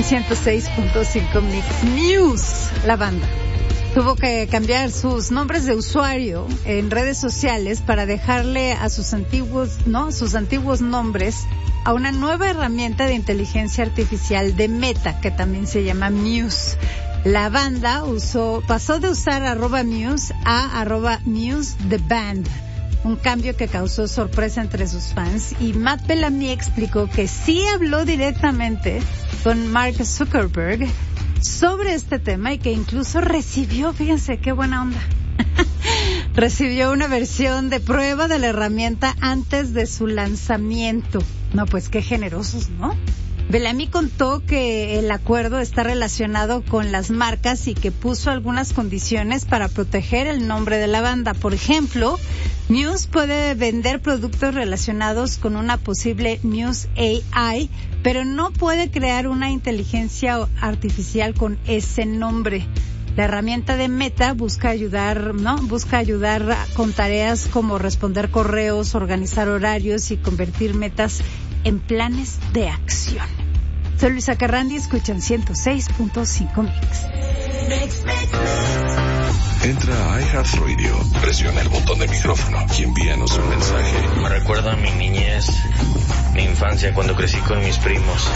106.5 Mix. Muse, la banda, tuvo que cambiar sus nombres de usuario en redes sociales para dejarle a sus antiguos nombres a una nueva herramienta de inteligencia artificial de Meta, que también se llama Muse. La banda pasó de usar @Muse a @Muse The Band, un cambio que causó sorpresa entre sus fans, y Matt Bellamy explicó que sí habló directamente con Mark Zuckerberg sobre este tema y que incluso recibió, fíjense qué buena onda, recibió una versión de prueba de la herramienta antes de su lanzamiento. No, pues qué generosos, ¿no? Bellamy contó que el acuerdo está relacionado con las marcas y que puso algunas condiciones para proteger el nombre de la banda. Por ejemplo, Muse puede vender productos relacionados con una posible Muse AI, pero no puede crear una inteligencia artificial con ese nombre. La herramienta de Meta busca ayudar con tareas como responder correos, organizar horarios y convertir metas en planes de acción. Soy Luisa Carrandi, escuchan 106.5 Mix. Entra a iHeartRadio, presiona el botón de micrófono y envíanos un mensaje. Me recuerda a mi niñez, mi infancia cuando crecí con mis primos.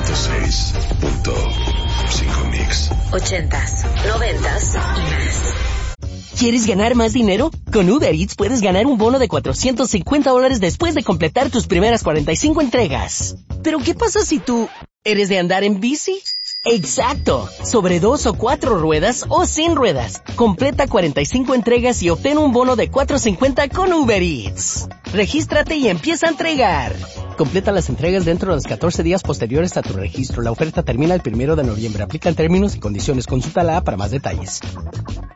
106.5 Mix. 80s, 90s y más. ¿Quieres ganar más dinero? Con Uber Eats puedes ganar un bono de $450 después de completar tus primeras 45 entregas. ¿Pero qué pasa si tú eres de andar en bici? ¡Exacto! Sobre 2 o 4 ruedas o sin ruedas. Completa 45 entregas y obtén un bono de $450 con Uber Eats. Regístrate y empieza a entregar. Completa las entregas dentro de los 14 días posteriores a tu registro. La oferta termina el 1 de noviembre. Aplican términos y condiciones. Consulta la app para más detalles.